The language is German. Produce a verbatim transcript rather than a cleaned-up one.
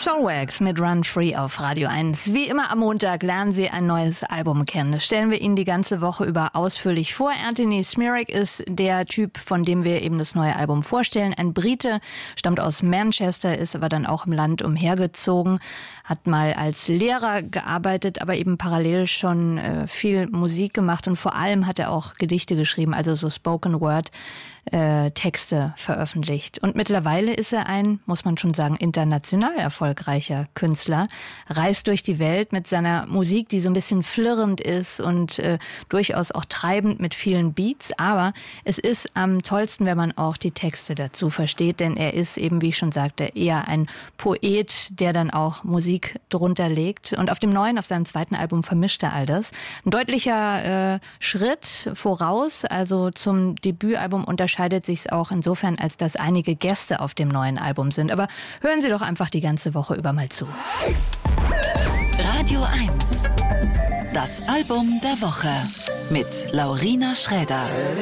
Soulwax mit Run Free auf Radio eins. Wie immer am Montag lernen Sie ein neues Album kennen. Das stellen wir Ihnen die ganze Woche über ausführlich vor. Anthony Smirak ist der Typ, von dem wir eben das neue Album vorstellen. Ein Brite, stammt aus Manchester, ist aber dann auch im Land umhergezogen, hat mal als Lehrer gearbeitet, aber eben parallel schon äh, viel Musik gemacht und vor allem hat er auch Gedichte geschrieben, also so Spoken Word äh, Texte veröffentlicht. Und mittlerweile ist er ein, muss man schon sagen, international erfolgreicher Künstler, reist durch die Welt mit seiner Musik, die so ein bisschen flirrend ist und äh, durchaus auch treibend mit vielen Beats. Aber es ist am tollsten, wenn man auch die Texte dazu versteht, denn er ist eben, wie ich schon sagte, eher ein Poet, der dann auch Musik drunter legt. Und auf dem neuen, auf seinem zweiten Album vermischt er all das. Ein deutlicher äh, Schritt voraus, also zum Debütalbum unterscheidet sich es auch insofern, als dass einige Gäste auf dem neuen Album sind. Aber hören Sie doch einfach die ganze Woche über mal zu. Radio eins. Das Album der Woche mit Laurina Schräder.